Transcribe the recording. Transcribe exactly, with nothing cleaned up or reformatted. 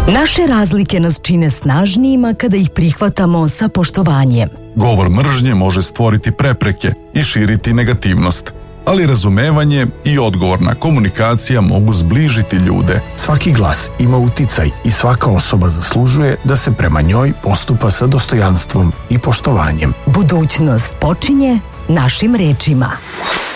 Naše razlike nas čine snažnijima kada ih prihvatamo sa poštovanjem. Govor mržnje može stvoriti prepreke i širiti negativnost, ali razumevanje i odgovorna komunikacija mogu zbližiti ljude. Svaki glas ima uticaj i svaka osoba zaslužuje da se prema njoj postupa sa dostojanstvom i poštovanjem. Budućnost počinje našim rečima.